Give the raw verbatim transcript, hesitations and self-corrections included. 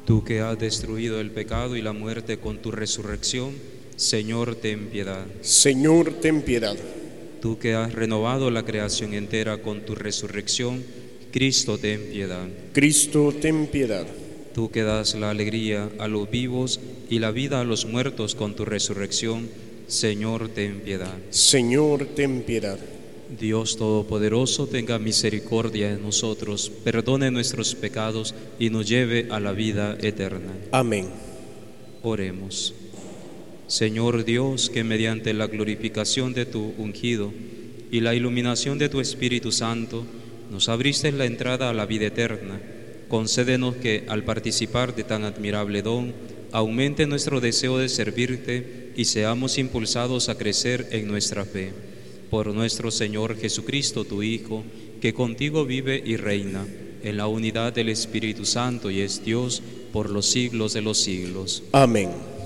Tú que has destruido el pecado y la muerte con tu resurrección, Señor, ten piedad. Señor, ten piedad. Tú que has renovado la creación entera con tu resurrección, Cristo, ten piedad. Cristo, ten piedad. Tú que das la alegría a los vivos y la vida a los muertos con tu resurrección, Señor, ten piedad. Señor, ten piedad. Dios Todopoderoso, tenga misericordia de nosotros, perdone nuestros pecados y nos lleve a la vida eterna. Amén. Oremos. Señor Dios, que mediante la glorificación de tu ungido y la iluminación de tu Espíritu Santo, nos abriste la entrada a la vida eterna, concédenos que, al participar de tan admirable don, aumente nuestro deseo de servirte y seamos impulsados a crecer en nuestra fe. Por nuestro Señor Jesucristo, tu Hijo, que contigo vive y reina, en la unidad del Espíritu Santo y es Dios por los siglos de los siglos. Amén.